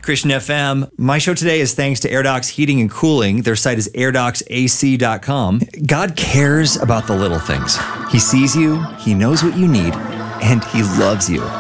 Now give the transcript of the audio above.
Christian FM. My show today is thanks to AirDocs Heating and Cooling. Their site is airdocsac.com. God cares about the little things. He sees you, he knows what you need, and he loves you.